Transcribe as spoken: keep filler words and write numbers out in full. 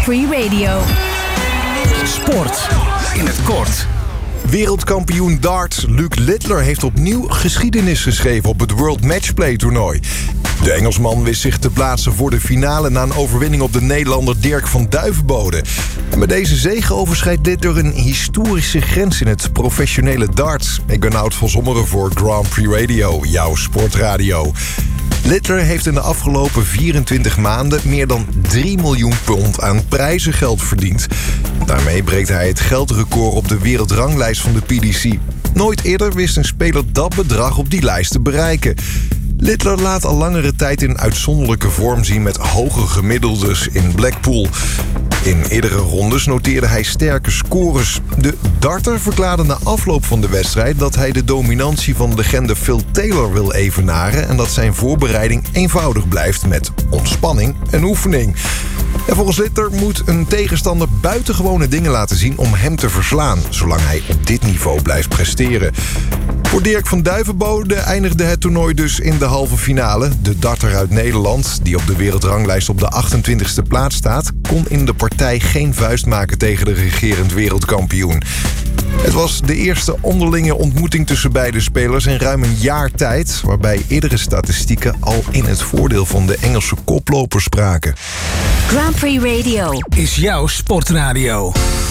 Grand Prix Radio. Sport in het kort. Wereldkampioen darts Luc Littler heeft opnieuw geschiedenis geschreven op het World Matchplay toernooi. De Engelsman wist zich te plaatsen voor de finale na een overwinning op de Nederlander Dirk van Duijvenbode. En met deze zege overschrijdt Littler een historische grens in het professionele darts. Ik ben Nout van Zommeren voor Grand Prix Radio, jouw sportradio. Littler heeft in de afgelopen vierentwintig maanden meer dan drie miljoen pond aan prijzengeld verdiend. Daarmee breekt hij het geldrecord op de wereldranglijst van de P D C. Nooit eerder wist een speler dat bedrag op die lijst te bereiken. Littler laat al langere tijd in uitzonderlijke vorm zien met hoge gemiddeldes in Blackpool. In eerdere rondes noteerde hij sterke scores. De darter verklaarde na afloop van de wedstrijd dat hij de dominantie van legende Phil Taylor wil evenaren en dat zijn voorbereiding eenvoudig blijft met ontspanning en oefening. En volgens Littler moet een tegenstander buitengewone dingen laten zien om hem te verslaan, zolang hij op dit niveau blijft presteren. Voor Dirk van Duijvenbode eindigde het toernooi dus in de halve finale. De darter uit Nederland, die op de wereldranglijst op de achtentwintigste plaats staat, kon in de partij geen vuist maken tegen de regerend wereldkampioen. Het was de eerste onderlinge ontmoeting tussen beide spelers in ruim een jaar tijd, waarbij eerdere statistieken al in het voordeel van de Engelse koplopers spraken. Grand Prix Radio is jouw sportradio.